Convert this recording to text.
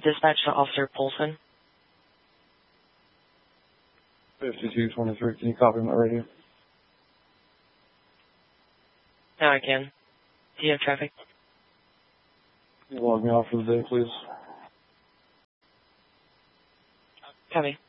dispatch to Officer Polson. 5223, can you copy my radio? Now I can. Do you have traffic? Can you log me off for the day, please? Copy.